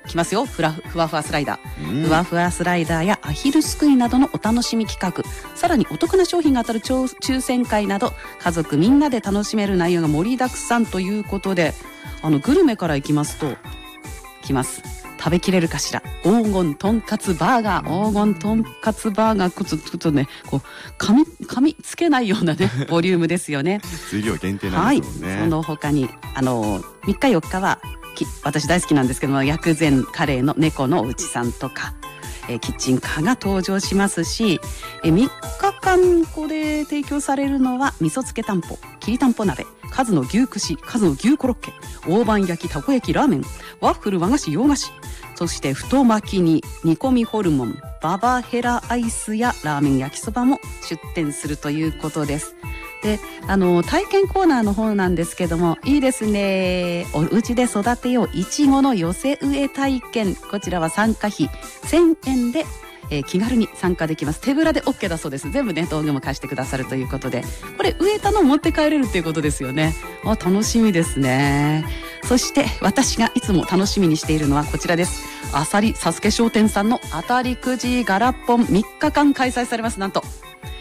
きますよ。ふわふわスライダー、ふわふわスライダーやアヒルすくいなどのお楽しみ企画、さらにお得な商品が当たる抽選会など、家族みんなで楽しめる内容が盛りだくさんということで、グルメからいきますと、食べきれるかしら、黄金とんかつバーガー、黄金とんかつバーガー、ちょっとね、こう噛みつけないようなねボリュームですよね。 数量限定なんですもんね。 はい、その他に3日4日は私大好きなんですけども、薬膳カレーの猫のおうちさんとか、キッチンカーが登場しますし、3日間ここで提供されるのは味噌漬けたんぽ、きりたんぽ鍋、数の牛串、数の牛コロッケ、大判焼き、たこ焼き、ラーメン、ワッフル、和菓子、洋菓子、そして太巻きに煮込みホルモン、ババヘラアイスやラーメン、焼きそばも出店するということです。で、体験コーナーの方なんですけども、いいですね。お家で育てよういちごの寄せ植え体験。こちらは参加費1000円で、気軽に参加できます。手ぶらで OK だそうです。全部ね、道具も貸してくださるということで、これ植えたのを持って帰れるっていうことですよね。楽しみですね。そして私がいつも楽しみにしているのはこちらです。あさりサスケ商店さんの当たりくじガラポン3日間開催されます。なんと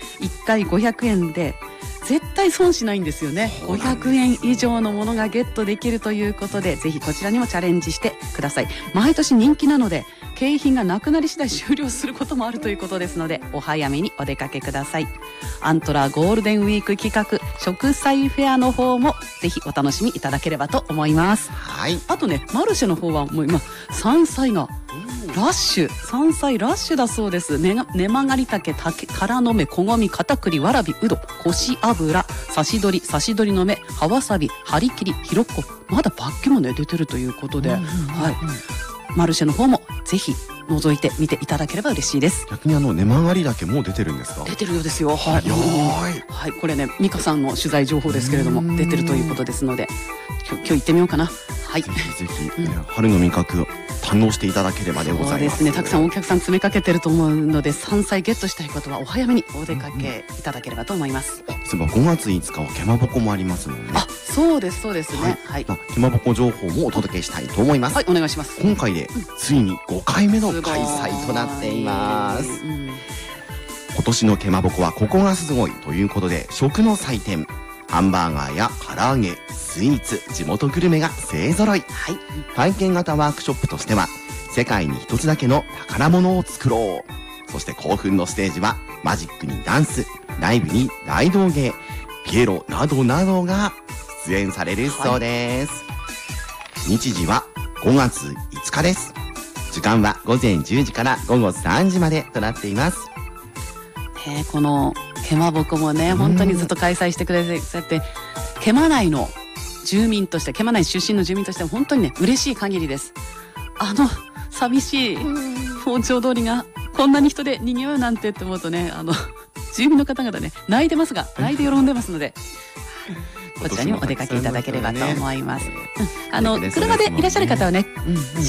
1回500円で絶対損しないんですよね。500円以上のものがゲットできるということで、ぜひこちらにもチャレンジしてください。毎年人気なので、景品がなくなり次第終了することもあるということですので、お早めにお出かけください。アントラゴールデンウィーク企画食材フェアの方もぜひお楽しみいただければと思います。 はい。 あとね、マルシェの方はもう今山菜がラッシュ、山菜ラッシュだそうです。ねまがりたけ、タラの芽、こごみ、片栗、わらび、うど、こし油、刺し鶏の芽、葉わさび、はりきり、ひろっこ、まだバッケもね出てるということで、はい。マルシェの方もぜひ覗いてみていただければ嬉しいです。 逆にねまがりだけもう出てるんですか？ 出てるようですよ。はい。はい、これね、美香さんの取材情報ですけれども、出てるということですので、今日行ってみようかな。はい。 ぜひぜひ、春の味覚を堪能していただければでございます。 そうですね。たくさんお客さん詰めかけてると思うので、山菜ゲットしたい方はお早めにお出かけいただければと思います。 そういえば5月5日はけまぼこもありますもんね。 あ、そうですね。はい。 けまぼこ情報もお届けしたいと思います。 はい、お願いします。 今回でついに5回目の開催となっています。今年のけまぼこはここがすごいということで、食の祭典、ハンバーガーや唐揚げ、スイーツ、地元グルメが勢ぞろい。はい。体験型ワークショップとしては、世界に一つだけの宝物を作ろう。そして興奮のステージは、マジックにダンス、ライブに大道芸、ピエロなどなどが出演されるそうです。日時は5月5日です。時間は午前10時から午後3時までとなっています。 このけまぼこもね、本当にずっと開催してくれて、けま内の住民として、けま内出身の住民としては本当にね、嬉しい限りです。寂しい包丁通りがこんなに人で賑わうなんてって思うとね、住民の方々ね、泣いて喜んでますので、こちらにもお出かけいただければと思います。車でいらっしゃる方はね、